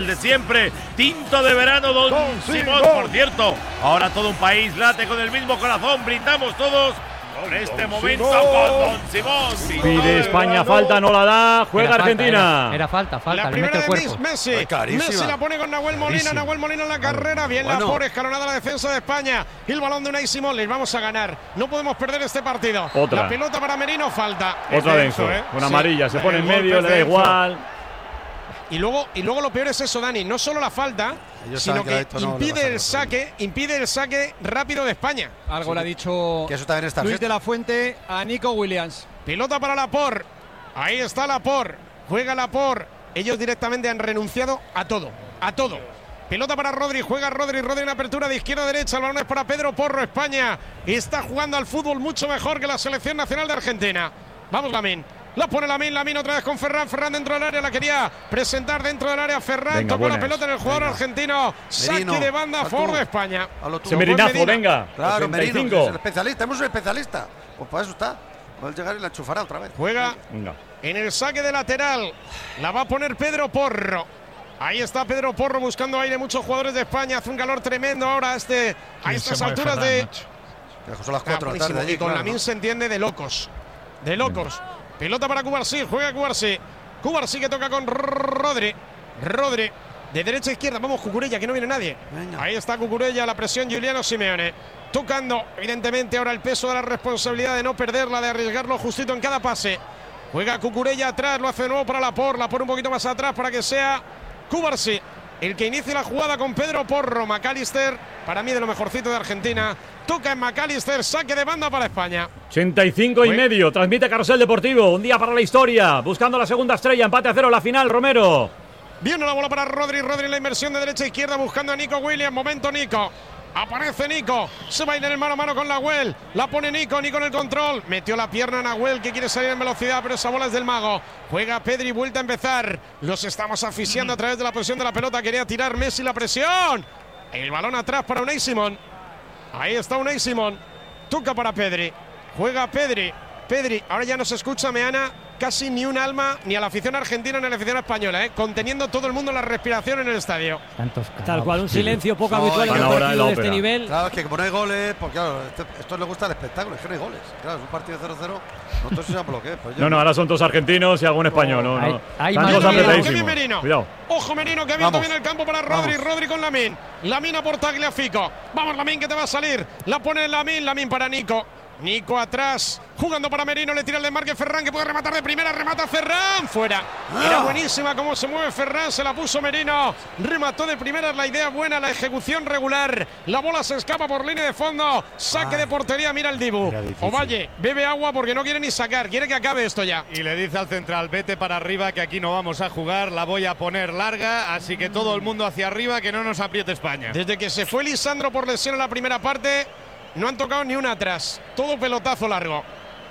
de siempre, tinto de verano Don Simón. Por cierto, ahora todo un país late con el mismo corazón, brindamos todos por este momento con Don Simón. Pide España falta, no la da, juega Argentina. Era falta, la le primera mete el de cuerpo. Messi. Messi la pone con Nahuel Molina, Nahuel Molina en la carrera, bien la por escalonada la defensa de España. Y el balón de Unai Simón, les vamos a ganar. No podemos perder este partido. Otra. La pelota para Merino, falta. Otra denso, con amarilla, se pone en medio, le da igual. Y luego lo peor es eso, Dani, no solo la falta, sino que impide el saque rápido de España. Algo le ha dicho Luis de la Fuente a Nico Williams. Pelota para Laporte. Ahí está Laporte. Juega Laporte. Ellos directamente han renunciado a todo. A todo. Pelota para Rodri. Juega Rodri. Rodri en apertura de izquierda a derecha. El balón es para Pedro Porro. España está jugando al fútbol mucho mejor que la selección nacional de Argentina. Vamos, Lamine. La pone Lamine otra vez con Ferran. Ferran dentro del área, la quería presentar dentro del área. Ferran tocó la pelota en el jugador argentino. Saque de banda a favor de España. Se Merinazo, venga. Claro, Merino, es el especialista. Tenemos un especialista. Pues para eso está. Puede llegar y la enchufará otra vez. Juega en el saque de lateral. La va a poner Pedro Porro. Ahí está Pedro Porro buscando aire. Muchos jugadores de España. Hace un calor tremendo ahora a estas alturas de. Son las 4 de la tarde allí. Y con Lamine se entiende de locos. De locos. Pelota para Cubarsí, juega Cubarsí. Cubarsí que toca con Rodri. Rodri, de derecha a izquierda. Vamos, Cucurella, que no viene nadie. Venga. Ahí está Cucurella, la presión Giuliano Simeone. Tocando, evidentemente, ahora el peso de la responsabilidad de no perderla, de arriesgarlo justito en cada pase. Juega Cucurella atrás, lo hace de nuevo para Laporte. Laporte un poquito más atrás para que sea Cubarsí el que inicie la jugada con Pedro Porro. McAllister, para mí de lo mejorcito de Argentina. Toca en McAllister, saque de banda para España. 85 y medio, transmite Carrusel Deportivo. Un día para la historia, buscando la segunda estrella, empate a 0 la final, Romero. Viene la bola para Rodri, Rodri en la inversión de derecha a izquierda, buscando a Nico Williams. Momento Nico. Aparece Nico, se va a ir en el mano a mano con Nahuel. La pone Nico en el control. Metió la pierna a Nahuel, que quiere salir en velocidad, pero esa bola es del mago. Juega Pedri, vuelta a empezar. Los estamos asfixiando a través de la presión de la pelota. Quería tirar Messi la presión. El balón atrás para Unai Simón. Ahí está Unai Simón. Toca para Pedri. Juega Pedri. Pedri, ahora ya no se escucha, Meana, casi ni un alma, ni a la afición argentina ni a la afición española, conteniendo todo el mundo la respiración en el estadio. Tal cual, un silencio poco habitual en un partido de este nivel. Claro, es que como no hay goles, pues claro, esto le gusta el espectáculo, es que no hay goles. Claro, es un partido 0-0, nosotros sabemos lo que es. Pues no, ahora son todos argentinos y algún español. Hay Merino. Cuidado. Ojo Merino, que ha abierto bien el campo para Rodri. Rodri con Lamine. Lamine a por Tagliafico. Vamos Lamine, que te va a salir. La pone Lamine, Lamine para Nico. Nico atrás, jugando para Merino, le tira el desmarque Ferran, que puede rematar de primera, remata Ferran, fuera. Era buenísima cómo se mueve Ferran, se la puso Merino, remató de primera, es la idea buena, la ejecución regular, la bola se escapa por línea de fondo, saque de portería, mira el Dibu. Ovalle, bebe agua porque no quiere ni sacar, quiere que acabe esto ya. Y le dice al central, vete para arriba, que aquí no vamos a jugar, la voy a poner larga, así que todo el mundo hacia arriba, que no nos apriete España. Desde que se fue Lisandro por lesión en la primera parte, no han tocado ni una atrás. Todo pelotazo largo.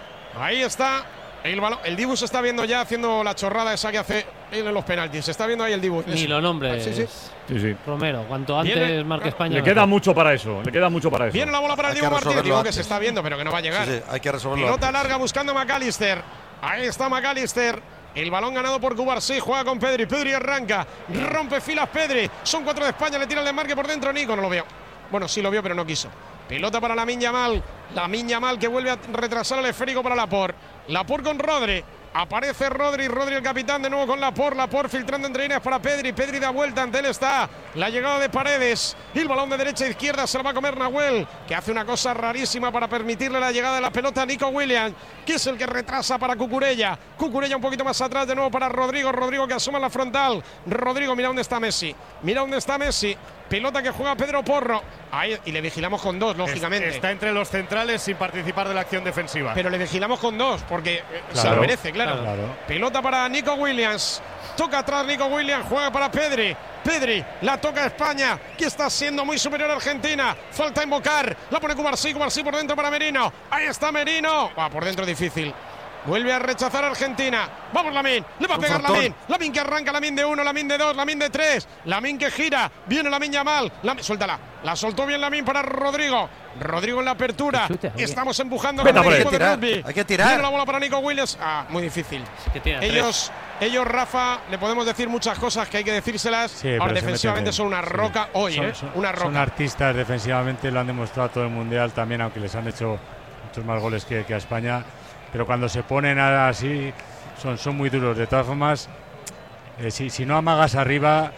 Ahí está el balón. El Dibu se está viendo ya haciendo la chorrada esa que hace en los penaltis. Se está viendo ahí el Dibu. Ni lo nombres. Sí. Romero, cuanto antes marque España. Le queda mucho para eso. Viene la bola para el Dibu Martínez. Digo que se está viendo, pero que no va a llegar. Sí, hay que resolverlo. Pelota larga buscando a McAllister. Ahí está McAllister. El balón ganado por Cubarsí. Juega con Pedri. Pedri arranca. Rompe filas Pedri. Son 4 de España. Le tira el desmarque por dentro. Nico no lo vio. Bueno, sí lo vio, pero no quiso. Pelota para Lamine Yamal. Lamine Yamal que vuelve a retrasar el esférico para Laporte. Laporte con Rodri. Aparece Rodri. Rodri el capitán de nuevo con Laporte. Laporte filtrando entre líneas para Pedri. Pedri da vuelta. Ante él está la llegada de Paredes. Y el balón de derecha a izquierda se lo va a comer Nahuel, que hace una cosa rarísima para permitirle la llegada de la pelota a Nico Williams, que es el que retrasa para Cucurella. Cucurella un poquito más atrás de nuevo para Rodrigo. Rodrigo que asoma la frontal. Rodrigo, mira dónde está Messi. Mira dónde está Messi. Pelota que juega Pedro Porro. Ahí, y le vigilamos con 2, lógicamente. Está entre los centrales sin participar de la acción defensiva. Pero le vigilamos con 2, porque se lo merece, claro. Pelota para Nico Williams. Toca atrás Nico Williams, juega para Pedri. Pedri, la toca España, que está siendo muy superior a Argentina. Falta invocar, la pone Cubarsí por dentro para Merino. Ahí está Merino. Por dentro difícil. Vuelve a rechazar Argentina. Vamos Lamine. Le va a pegar Lamine. Lamine que arranca. Lamine de 1, Lamine de 2, Lamine de 3. Lamine que gira. Viene Lamine Yamal. Suéltala. La soltó bien Lamine para Rodrigo. Rodrigo en la apertura. Estamos empujando con el equipo de rugby. Hay que tirar. Viene la bola para Nico Williams. Muy difícil. Ellos, Rafa, le podemos decir muchas cosas que hay que decírselas. Sí, ahora defensivamente son una roca hoy, una roca. Son artistas defensivamente, lo han demostrado todo el Mundial también, aunque les han hecho muchos más goles que a España. Pero cuando se ponen así, son muy duros. De todas formas, si no amagas arriba,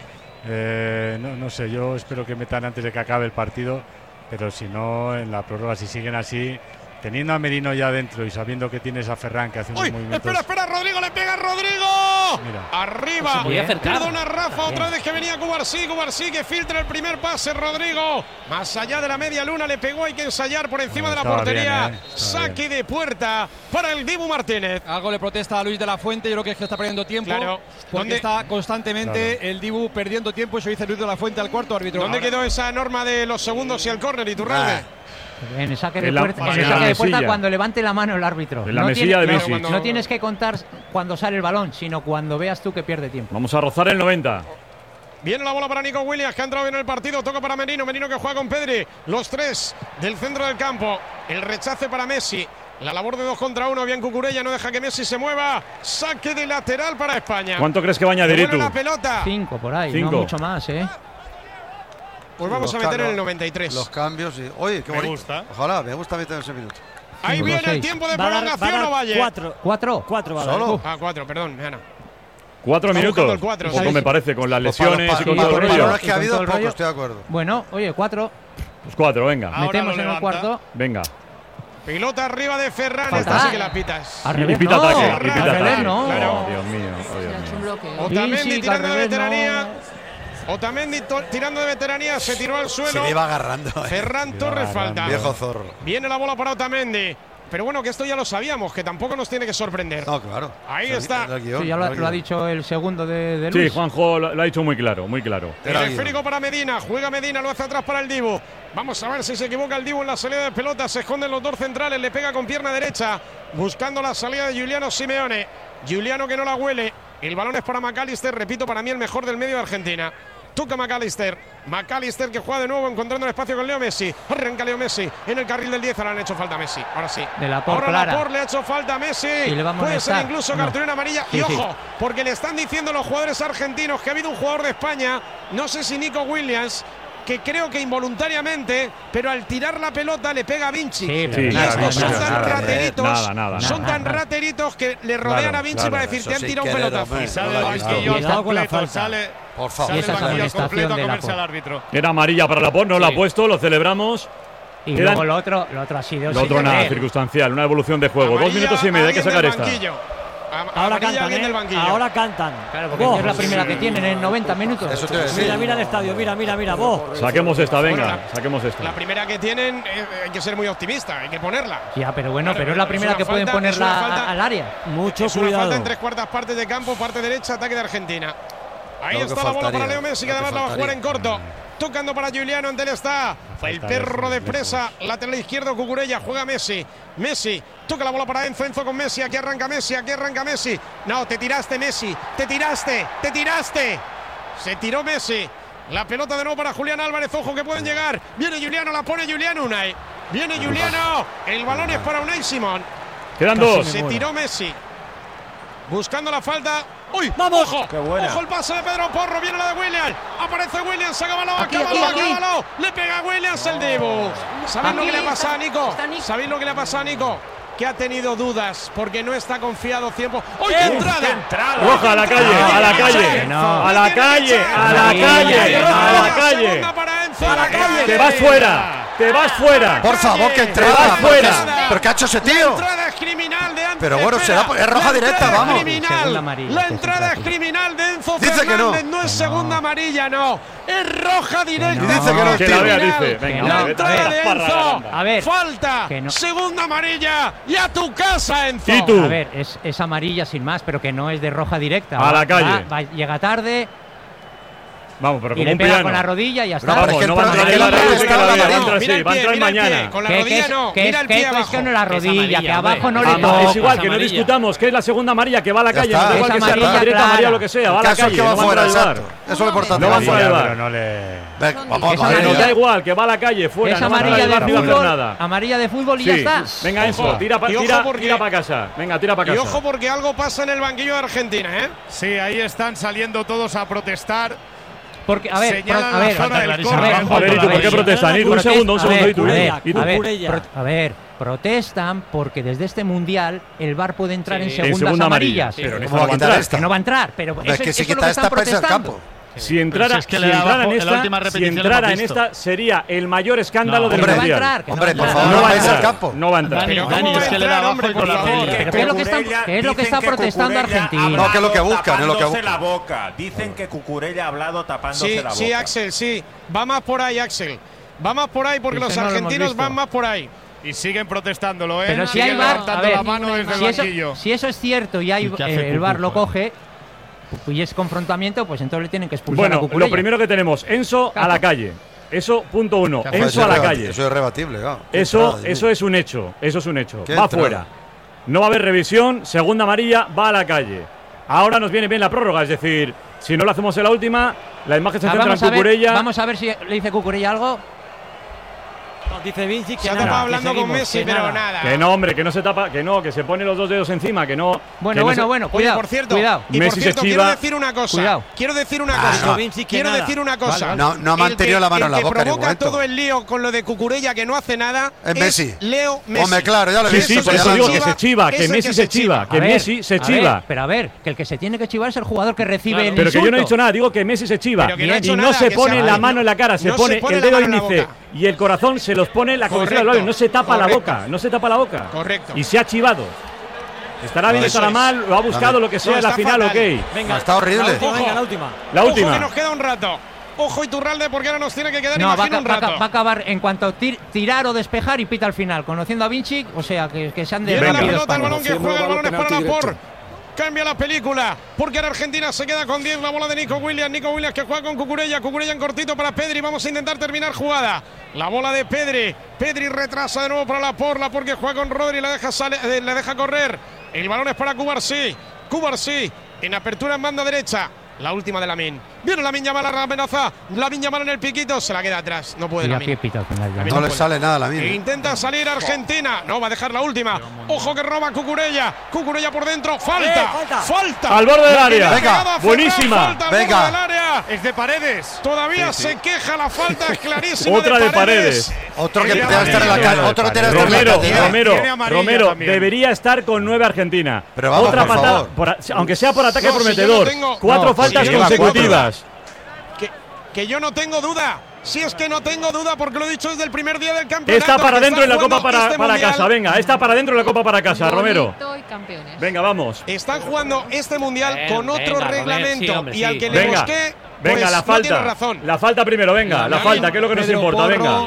no sé, yo espero que metan antes de que acabe el partido. Pero si no, en la prórroga, si siguen así, teniendo a Merino ya dentro y sabiendo que tienes a Ferran que hace unos movimientos… Espera, Rodrigo, le pega Rodrigo. Mira. Arriba. Perdona Rafa, otra vez que venía Cubarsí que filtra el primer pase, Rodrigo. Más allá de la media luna le pegó, hay que ensayar por encima de la portería. Saque de puerta para el Dibu Martínez. Algo le protesta a Luis de la Fuente, yo creo que es que está perdiendo tiempo. Claro. Porque está constantemente el Dibu perdiendo tiempo, y se dice Luis de la Fuente al cuarto árbitro. ¿Dónde quedó esa norma de los segundos y el córner, Iturralde? En el saque de puerta, cuando levante la mano el árbitro. En la mesilla de Messi. No tienes que contar cuando sale el balón, sino cuando veas tú que pierde tiempo. Vamos a rozar el 90. Viene la bola para Nico Williams, que ha entrado bien en el partido. Toca para Merino que juega con Pedri. Los tres del centro del campo. El rechace para Messi. La labor de 2 contra 1. Bien Cucurella, no deja que Messi se mueva. Saque de lateral para España. ¿Cuánto crees que va a añadir tú? La pelota. 5 por ahí, no mucho más, Pues vamos a meter en el 93. Los cambios y… Oye, qué bonito. Me gusta. Ojalá, me gusta meter ese minuto. Ahí viene el tiempo de prolongación, Ovalle. 4 ¿Solo? 4, perdón, Ana. 4 minutos. Poco me parece, con las lesiones y con todo el rollo. Que ha habido poco, estoy de acuerdo. Bueno, oye, 4. Pues 4, venga. Metemos en el cuarto. Venga. Pilota arriba de Ferran, esta sí que la pitas. Y pita ataque. No. Dios mío. Otamendi tirando de veteranía. Otamendi tirando de veteranía, se tiró al suelo. Se le iba agarrando. Ferran Torres falta. Viejo zorro. Viene la bola para Otamendi. Pero bueno, que esto ya lo sabíamos, que tampoco nos tiene que sorprender. No, claro. Ahí está. Sí, ya lo ha dicho el segundo de Luis. Sí, Juanjo lo ha dicho muy claro, muy claro. El esférico para Medina, juega Medina, lo hace atrás para el Dibu. Vamos a ver si se equivoca el Dibu en la salida de pelota. Se esconden los dos centrales, le pega con pierna derecha, buscando la salida de Giuliano Simeone. Giuliano que no la huele. El balón es para McAllister, repito, para mí el mejor del medio de Argentina. Toca McAllister que juega de nuevo encontrando el espacio con Leo Messi. Arranca Leo Messi en el carril del 10. Ahora le han hecho falta a Messi. Ahora sí. Ahora Laporte le ha hecho falta a Messi. Puede ser incluso cartulina amarilla. Y ojo, porque le están diciendo los jugadores argentinos que ha habido un jugador de España, no sé si Nico Williams, que creo que involuntariamente, pero al tirar la pelota le pega a Vinci. Y estos son tan rateritos. Son tan rateritos que le rodean a Vinci para decir: te han tirado un pelotazo. Y sale el banquillo completo, por favor. Sale el banquillo completo a comerse al árbitro. Era amarilla para Laporte, no la ha puesto, lo celebramos. Y luego lo otro ha sido… Lo otro nada, circunstancial, una evolución de juego. 2 minutos y medio, hay que sacar esta. Ahora cantan, ahora cantan. Claro, porque es la primera que tienen en 90 minutos. Eso mira el estadio, mira. Saquemos esta, venga, saquemos esta. La primera que tienen, hay que ser muy optimista, hay que ponerla. Ya, pero bueno, pero es la primera que pueden ponerla al área. Mucho cuidado. Una falta en 3/4 partes de campo, parte derecha, ataque de Argentina. Ahí está la bola para Leo Messi, que además la va a jugar en corto. Tocando para Giuliano, ante él está el perro de presa, lateral izquierdo Cucurella, juega Messi. Messi, toca la bola para Enzo con Messi, aquí arranca Messi. No, te tiraste Messi, te tiraste. Se tiró Messi. La pelota de nuevo para Julián Álvarez, ojo que pueden llegar. Viene Giuliano, la pone Giuliano, Unai. Viene Giuliano, el balón es para Unai Simón. Quedan 2. Se tiró Messi. Buscando la falta. ¡Uy! ¡Vamos! ¡Ojo! ¡Ojo el pase de Pedro Porro! Viene la de Williams. Aparece Williams. Acábalo. Le pega a Williams el Dibu. ¿Sabéis lo que le ha pasado a Nico? ¿Sabéis lo que le ha pasado a Nico? Que ha tenido dudas porque no está confiado 100%. ¡Uy, qué entrada! Roja, a la calle. Te vas fuera. Por favor, que entrada. Te vas fuera. ¿Pero qué ha hecho ese tío? La entrada es criminal de Anzo. Pero bueno, es roja directa, vamos. La entrada es criminal de Enzo Fernández. No es segunda amarilla, no. Es roja directa. Dice que no, que la vea, dice. Venga, la entrada de Enzo. A ver. Falta. Segunda amarilla. Y a tu casa, Enzo. ¿Y tú? A ver, es amarilla sin más, pero que no es de roja directa. A la calle. Llega tarde. Vamos, pero y como le un pega piano. con la rodilla y ya está. No, pero es que no va a entrar el el VAR, problema que está la la vea, mano. entra Mira así, el va a pie, entrar mira el pie, mañana. con la rodilla no, mira el pie Es que abajo. no es la rodilla, que abajo no le hombre. toca. Es igual, que no amarilla. discutamos que es la segunda amarilla que va a la Ya calle, está. no da igual Es que sea amarilla roja, directa, clara. amarilla o lo que sea, va a El la caso es calle, que va no va a fuera, entrar el VAR. exacto. Eso es lo importante. No va Venga, fuera del VAR. Pero no le. vamos Es a Que ver, nos ya. da igual, que va a la calle, fuera, Es no va a entrar amarilla el de VAR, ni va a hacer fútbol, nada. amarilla de fútbol y ya Sí. está. Venga, eso, tira Y ojo porque- para casa. Venga, tira para Y casa. ojo porque algo pasa en el banquillo de Argentina, ¿eh? Sí, ahí están saliendo todos a protestar. Porque, a ver, Señalan a la ver, zona del a ver, córner. A ver, ¿y tú por qué protestan? ¿Y tú? Un segundo, ¿y tú? A ver, protestan porque desde este mundial el VAR puede entrar en segundas segunda amarilla, amarillas. pero en ¿Cómo va a quitar esta? Que no va a entrar, pero Hombre, es que si eso es lo quita que esta están para irse al protestando. campo. Si entrara, es que si le da entrara abajo, en en la última esta, si repetición lo entrara hemos en visto. esta sería el mayor escándalo del Hombre, va a mundial. entrar, que no va a Hombre, por entrar. favor, No va a vais al entrar, campo. no va a entrar. Dani, Pero Dani, ¿cómo es va que a le da entrar, abajo hombre, y por con la favor? rodilla. Pero ¿qué es lo que está protestando Argentina? No, que es lo que buscan, es lo que Tapándose buscan. la boca. Dicen que Cucurella ha hablado tapándose Sí, la boca. sí, Axel, sí. Va más por ahí, Axel. Va más por ahí porque Eso los no lo hemos argentinos visto. van más por ahí. Y siguen protestándolo, ¿eh? Pero si Siguen hay VAR, levantando a ver, la mano desde si el eso, banquillo. si eso es cierto y hay ¿Y qué hace el VAR Cucu, lo joder? coge y es confrontamiento, pues entonces le tienen que expulsar a Bueno, Cucurella. lo primero que tenemos, Enzo a la calle. Eso, punto uno. Pues Enzo a la calle. Eso es rebatible, claro. Eso es un hecho. Eso es un hecho. ¿Qué Va entrada? fuera. No va a haber revisión. Segunda amarilla, va a la calle. Ahora nos viene bien la prórroga. Es decir, si no lo hacemos en la última, la imagen se centra en Cucurella. Vamos a ver si le dice Cucurella algo. Dice Vinci que Se ha nada, tapado que hablando con seguimos, Messi, que pero nada. nada. Que no, hombre, que no se tapa, que no, que se pone los dos dedos encima, que no. Bueno, que no se- bueno, Oye, cuidado, por cierto, cuidado. y por Messi se cierto, chiva. quiero decir una cosa. Cuidado. Quiero decir una Ah, cosa. no. Vinci, que Quiero nada. decir una cosa. Vale, vale. No ha mantenido la mano en la boca en El que ningún provoca momento. todo el lío con lo de Cucurella que no hace nada Es Messi. Leo Messi. Hombre, claro, ya lo he Sí, visto. sí, por ya eso lo digo han que dicho. se chiva, Es que el Messi que se se chiva. chiva, que A ver, Messi se a ver, chiva. pero a ver, que el que se tiene que chivar es el jugador que recibe el Pero que yo no he insulto. dicho nada, digo que Messi se chiva. Pero que no ha Y hecho no nada, se que pone se- la mano en la cara, se no pone se pone el la dedo mano en la índice boca. y el corazón se los pone en la cabecera del Correcto, labio, no se tapa la correcto. boca, no se tapa la boca. Correcto. Y se ha chivado. Estará bien, Eso estará es. mal, lo ha buscado, lo que sea, No, en la está final, fatal. ok. Venga, Está horrible. La última, Ojo. venga, la última. La Ojo última. que nos queda un rato. Ojo Iturralde porque ahora nos tiene que quedar, No, va, imagino, un rato. va a acabar en cuanto a tirar o despejar y pita al final. Conociendo a Vinci, o sea, que se han Llega la Venga. pelota, el España. balón que juega, el balón es para Laporte. Cambia la película, porque ahora Argentina se queda con 10, la bola de Nico Williams que juega con Cucurella en cortito para Pedri, vamos a intentar terminar jugada. La bola de Pedri retrasa de nuevo para Laporte que juega con Rodri, le deja correr. El balón es para Cubarsí, en apertura en banda derecha. La última de Lamine. Viene Lamine Yamal a la amenaza. Lamine Yamal en el piquito. Se la queda atrás. No puede Y a Lamine. pie pita al final. ya. No le sale nada a la mina. Intenta salir Argentina. No, va a dejar la última. Ojo que roba Cucurella. Cucurella por dentro. Falta. Falta. Al borde del área. Venga, Pegado a Ferran, buenísima. falta al Venga. borde del área. Es de Paredes. Todavía se queja la falta. Es clarísima. Otra de Paredes. Otro que El tiene que estar en la calle. Otro que tiene que estar en la Romero, calle. Tiene amarilla Romero también. debería estar con 9 Argentina. Pero vamos, otra por patada, favor. aunque sea por ataque No, si prometedor. yo no tengo- 4 No, faltas si lleva consecutivas. Que yo no tengo duda. Si es que no tengo duda, porque lo he dicho desde el primer día del campeonato. Está para que dentro en la jugando copa para, este para mundial. casa. Venga, está para dentro en la copa para casa, Romero. Bonito y campeones. Venga, vamos. Están jugando este mundial con otro venga, Robert, reglamento. sí, hombre, y al sí. que le Venga, busqué, venga, pues, la no tiene falta. razón. La falta primero, venga, la falta, que es lo que nos Pedro importa, Porro. venga.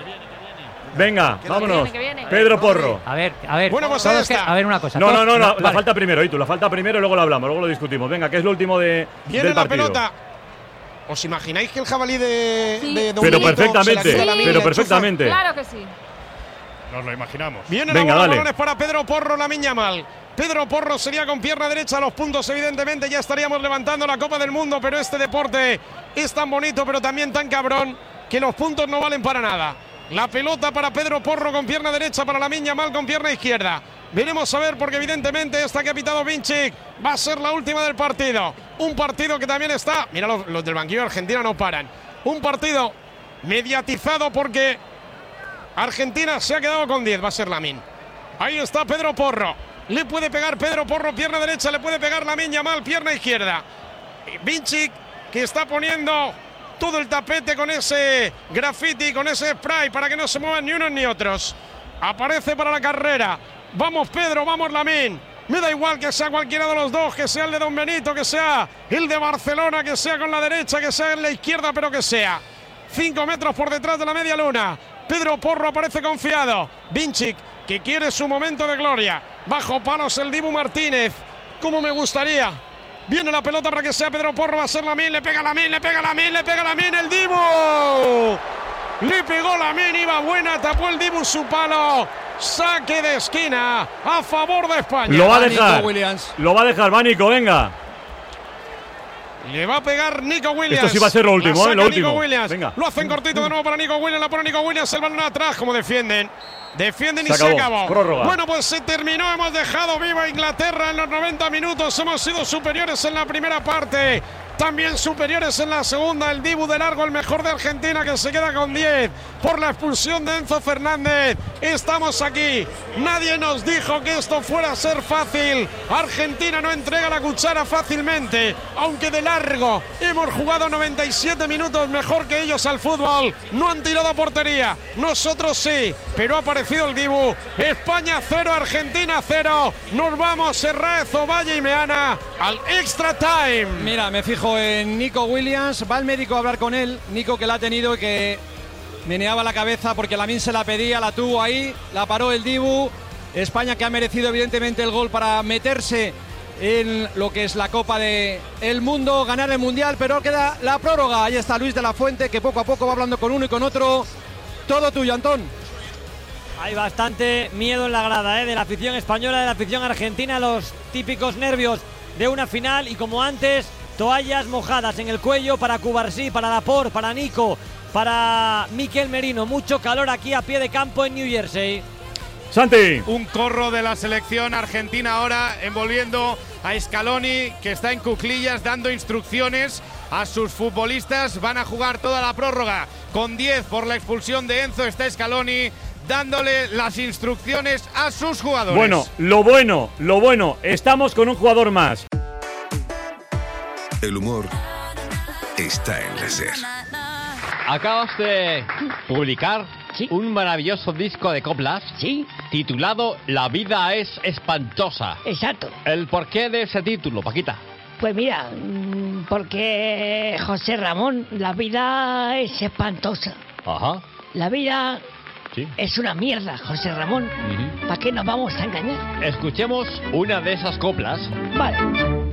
Venga, vámonos. que viene. Pedro Porro. A ver, Bueno, pues todos ahí está. a ver una cosa. No, todos- no, la vale. falta primero, Itu, la falta primero y luego lo hablamos, luego lo discutimos. Venga, que es lo último Viene del la partido. pelota. ¿Os imagináis que el jabalí de, Sí. de Pero Dominguito se la perfectamente, queda a Lamine y pero la enchufa? perfectamente. Claro que sí. Nos lo imaginamos. Viene Venga, la bola, dale. balones para Pedro Porro, Lamine Yamal. Pedro Porro sería con pierna derecha a los puntos, evidentemente ya estaríamos levantando la Copa del Mundo, pero este deporte es tan bonito, pero también tan cabrón, que los puntos no valen para nada. La pelota para Pedro Porro con pierna derecha, para Lamine Yamal con pierna izquierda. Veremos a ver, porque evidentemente esta que ha pitado Vinci va a ser la última del partido. Un partido que también está, mira, los del banquillo de Argentina no paran. Un partido mediatizado porque Argentina se ha quedado con 10, va a ser Lamine. Ahí está Pedro Porro. Le puede pegar Pedro Porro, pierna derecha, le puede pegar Lamine Yamal, pierna izquierda. Vinci que está poniendo todo el tapete con ese graffiti, con ese spray para que no se muevan ni unos ni otros. Aparece para la carrera. Vamos Pedro, vamos Lamine. Me da igual que sea cualquiera de los dos, que sea el de Don Benito, que sea el de Barcelona, que sea con la derecha, que sea en la izquierda, pero que sea 5 metros por detrás de la media luna. Pedro Porro aparece confiado. Vinci que quiere su momento de gloria. Bajo palos el Dibu Martínez. Como me gustaría Viene la pelota para que sea Pedro Porro. Va a ser Lamine. Le pega Lamine. Le pega Lamine. Le pega Lamine. El Dibu. Le pegó Lamine. Iba buena. Tapó el Dibu su palo. Saque de esquina a favor de España. Lo va a dejar. Lo va a dejar. Va Nico, venga. Le va a pegar Nico Williams. Esto sí va a ser lo último, lo último. Nico Williams. Venga. Lo hacen cortito de nuevo para Nico Williams. La pone Nico Williams. El balón atrás. Como defienden. Defienden y se acabó. Prórroga. Bueno, pues se terminó. Hemos dejado viva Inglaterra en los 90 minutos. Hemos sido superiores en la primera parte. También superiores en la segunda. El Dibu de largo, el mejor de Argentina, que se queda con 10 por la expulsión de Enzo Fernández. Estamos aquí. Nadie nos dijo que esto fuera a ser fácil. Argentina no entrega la cuchara fácilmente, aunque de largo. Hemos jugado 97 minutos mejor que ellos al fútbol. No han tirado a portería. Nosotros sí, pero ha aparecido el Dibu. España 0, Argentina 0. Nos vamos, Serraez, Ovalle y Meana al extra time. Mira, me fijo en Nico Williams, va el médico a hablar con él, Nico que la ha tenido y que meneaba la cabeza porque Lamine se la pedía, la tuvo ahí, la paró el Dibu. España que ha merecido evidentemente el gol para meterse en lo que es la Copa del Mundo, ganar el Mundial, pero queda la prórroga. Ahí está Luis de la Fuente que poco a poco va hablando con uno y con otro. Todo tuyo, Antón. Hay bastante miedo en la grada, de la afición española, de la afición argentina, los típicos nervios de una final y como antes, toallas mojadas en el cuello para Cubarsí, para Laporte, para Nico, para Mikel Merino. Mucho calor aquí a pie de campo en New Jersey. Santi. Un corro de la selección argentina ahora envolviendo a Scaloni, que está en cuclillas dando instrucciones a sus futbolistas. Van a jugar toda la prórroga con 10 por la expulsión de Enzo. Está Scaloni dándole las instrucciones a sus jugadores. Bueno, lo bueno, estamos con un jugador más. El humor está en la SER. Acabas de publicar un maravilloso disco de coplas titulado La vida es espantosa. Exacto. ¿El porqué de ese título, Paquita? Pues mira, porque José Ramón, la vida es espantosa. Ajá. La vida es una mierda, José Ramón. ¿Para qué nos vamos a engañar? Escuchemos una de esas coplas. Vale.